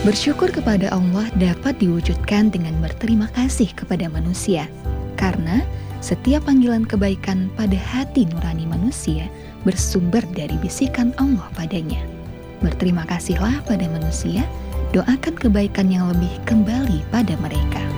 Bersyukur kepada Allah dapat diwujudkan dengan berterima kasih kepada manusia, karena setiap panggilan kebaikan pada hati nurani manusia bersumber dari bisikan Allah padanya. Berterima kasihlah pada manusia, doakan kebaikan yang lebih kembali pada mereka.